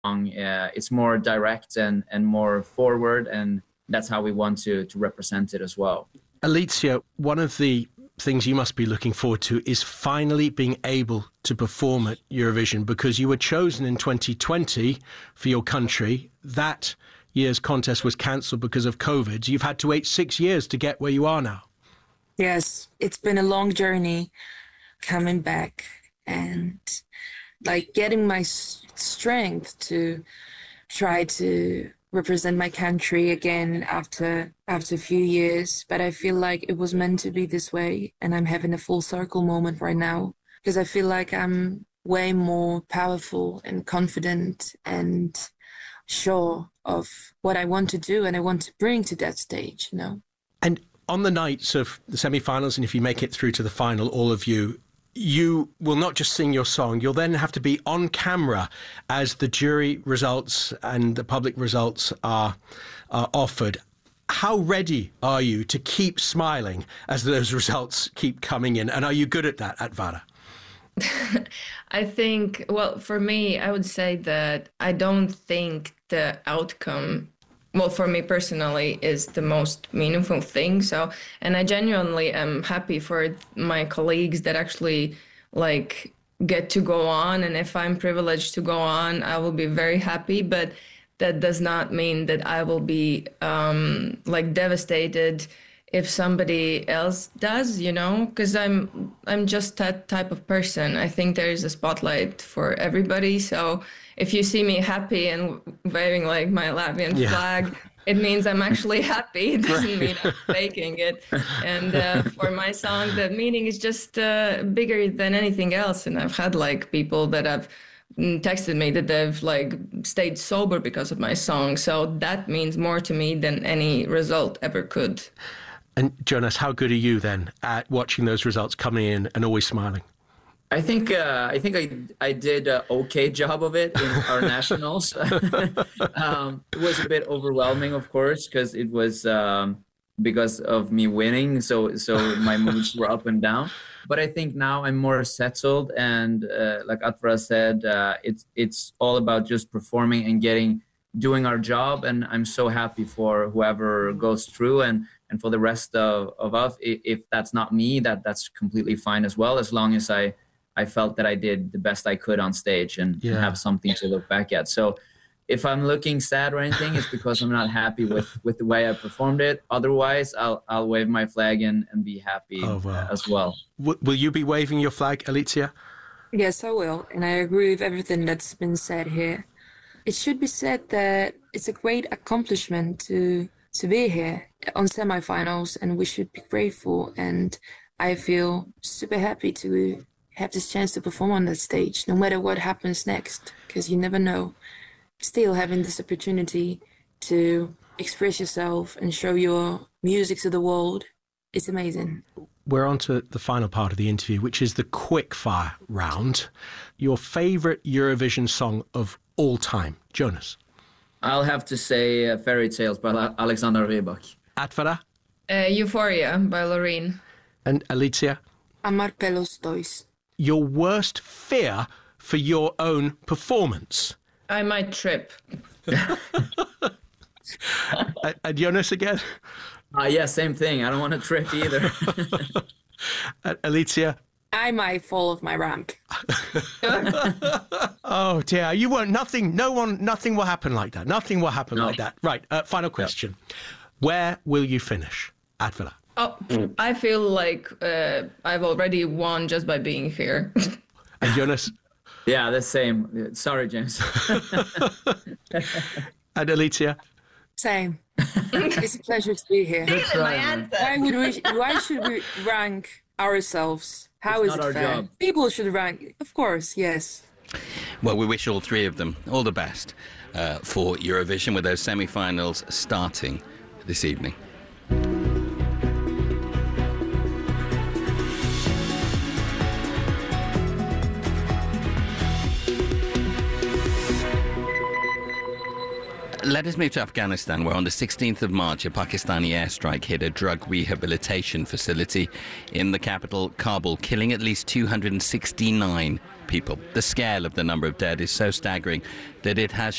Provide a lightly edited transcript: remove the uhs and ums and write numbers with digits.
It's more direct and more forward, and that's how we want to represent it as well. Alicia, one of the things you must be looking forward to is finally being able to perform at Eurovision, because you were chosen in 2020 for your country. That year's contest was cancelled because of COVID. You've had to wait 6 years to get where you are now. Yes, it's been a long journey coming back and like getting my strength to try to represent my country again after a few years. But I feel like it was meant to be this way, and I'm having a full circle moment right now, because I feel like I'm way more powerful and confident and sure of what I want to do and I want to bring to that stage, you know. And on the nights of the semi-finals, and if you make it through to the final, all of you, you will not just sing your song, you'll then have to be on camera as the jury results and the public results are offered. How ready are you to keep smiling as those results keep coming in? And are you good at that at Vara? I think, well, for me, I would say that I don't think the outcome, well, for me personally, is the most meaningful thing. So, and I genuinely am happy for my colleagues that actually like get to go on. And if I'm privileged to go on, I will be very happy. But that does not mean that I will be like devastated if somebody else does, you know, because I'm just that type of person. I think there is a spotlight for everybody. So if you see me happy and waving like my Latvian flag, it means I'm actually happy. It doesn't mean I'm faking it. And for my song, the meaning is just bigger than anything else. And I've had like people that have texted me that they've like stayed sober because of my song. So that means more to me than any result ever could. And Jonas, how good are you then at watching those results coming in and always smiling? I think I did an okay job of it in our nationals. It was a bit overwhelming, of course, because it was because of me winning. So my moods were up and down. But I think now I'm more settled, and like Atvara said, it's all about just performing and doing our job. And I'm so happy for whoever goes through, and for the rest of us. If that's not me, that's completely fine as well, as long as I felt that I did the best I could on stage and have something to look back at. So if I'm looking sad or anything, it's because I'm not happy with the way I performed it. Otherwise, I'll wave my flag and be happy as well. Will you be waving your flag, Alicia? Yes, I will. And I agree with everything that's been said here. It should be said that it's a great accomplishment to be here on semifinals, and we should be grateful. And I feel super happy to have this chance to perform on that stage, no matter what happens next, because you never know. Still having this opportunity to express yourself and show your music to the world, it's amazing. We're on to the final part of the interview, which is the quickfire round. Your favourite Eurovision song of all time, Jonas? I'll have to say Fairy Tales by Alexander Rybak. Atvara? Euphoria by Loreen. And Alicia? Amar pelos dois. Your worst fear for your own performance? I might trip. And Jonas again? Yeah, same thing. I don't want to trip either. Alicia? I might fall off my ramp. Oh dear, you won't. Nothing will happen like that. Nothing will happen like that. Right. Final question. Yep. Where will you finish, Atvara? Oh, I feel like I've already won just by being here. And Jonas? Yeah, the same. Sorry, James. And Alicia? Same. It's a pleasure to be here. My answer. Why should we rank ourselves? How it's is not it fair? our job. People should rank, of course, yes. Well, we wish all three of them all the best for Eurovision, with those semi-finals starting this evening. Let us move to Afghanistan, where on the 16th of March, a Pakistani airstrike hit a drug rehabilitation facility in the capital, Kabul, killing at least 269 people. The scale of the number of dead is so staggering that it has